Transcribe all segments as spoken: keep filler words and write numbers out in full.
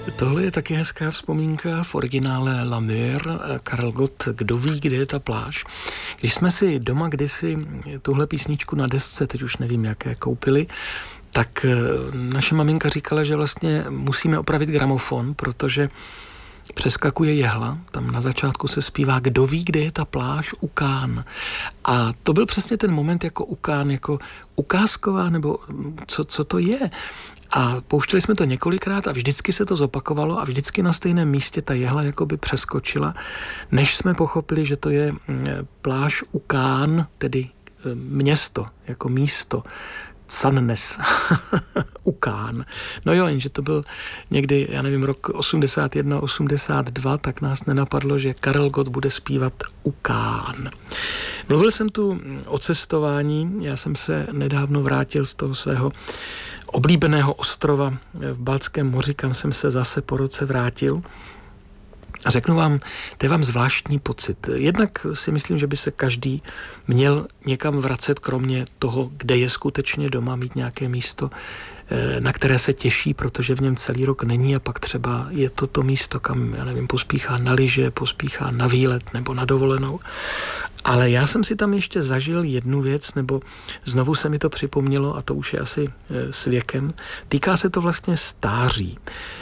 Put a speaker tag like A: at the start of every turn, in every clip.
A: Tohle je taky hezká vzpomínka v originále La Mer, Karel Gott, Kdo ví, kde je ta pláž. Když jsme si doma kdysi tuhle písničku na desce, teď už nevím jaké, koupili, tak naše maminka říkala, že vlastně musíme opravit gramofon, protože přeskakuje jehla, tam na začátku se zpívá Kdo ví, kde je ta pláž, Ukán. A to byl přesně ten moment jako Ukán, jako ukázková, nebo co, co to je. A pouštěli jsme to několikrát a vždycky se to zopakovalo a vždycky na stejném místě ta jehla jakoby přeskočila, než jsme pochopili, že to je pláž Ukán, tedy město, jako místo. Cannes, Ukán. No jo, jenže to byl někdy, já nevím, rok osmdesát jedna, osmdesát dva, tak nás nenapadlo, že Karel Gott bude zpívat Ukán. Mluvil jsem tu o cestování, já jsem se nedávno vrátil z toho svého oblíbeného ostrova v Baltském moři, kam jsem se zase po roce vrátil. A řeknu vám, to je vám zvláštní pocit. Jednak si myslím, že by se každý měl někam vracet, kromě toho, kde je skutečně doma, mít nějaké místo, na které se těší, protože v něm celý rok není a pak třeba je to to místo, kam, já nevím, pospíchá na lyže, pospíchá na výlet nebo na dovolenou. Ale já jsem si tam ještě zažil jednu věc, nebo znovu se mi to připomnělo, a to už je asi s věkem. Týká se to vlastně stáří.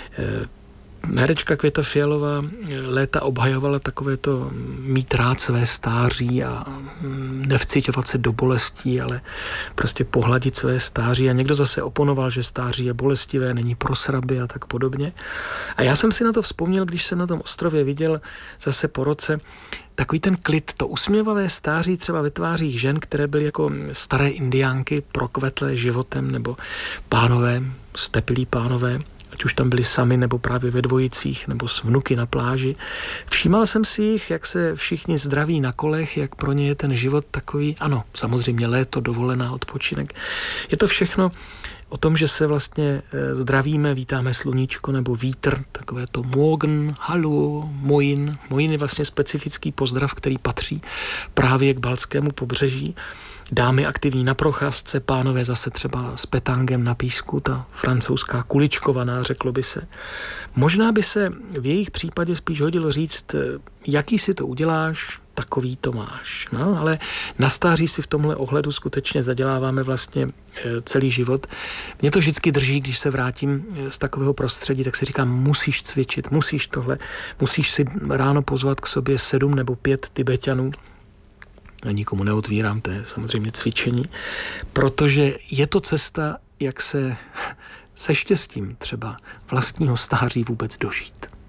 A: Herečka Květa Fialová léta obhajovala takové to mít rád své stáří a nevciťovat se do bolestí, ale prostě pohladit své stáří. A někdo zase oponoval, že stáří je bolestivé, není pro sraby a tak podobně. A já jsem si na to vzpomněl, když jsem na tom ostrově viděl zase po roce takový ten klid, to usměvavé stáří třeba ve tvářích žen, které byly jako staré indiánky, prokvetlé životem, nebo pánové, stepilí pánové, ať už tam byli sami, nebo právě ve dvojicích, nebo s vnuky na pláži. Všímal jsem si jich, jak se všichni zdraví na kolech, jak pro ně je ten život takový, ano, samozřejmě léto, dovolená, odpočinek. Je to všechno o tom, že se vlastně zdravíme, vítáme sluníčko nebo vítr, takové to morgen, hallo, moin. Moin je vlastně specifický pozdrav, který patří právě k baltskému pobřeží. Dámy aktivní na procházce, pánové zase třeba s petangem na písku, ta francouzská kuličkovaná, řeklo by se. Možná by se v jejich případě spíš hodilo říct, jaký si to uděláš, takový to máš. No, ale na stáří si v tomhle ohledu skutečně zaděláváme vlastně celý život. Mě to vždycky drží, když se vrátím z takového prostředí, tak si říkám, musíš cvičit, musíš tohle, musíš si ráno pozvat k sobě sedm nebo pět Tibeťanů. A nikomu neotvírám, to je samozřejmě cvičení, protože je to cesta, jak se se štěstím třeba vlastního stáří vůbec dožít.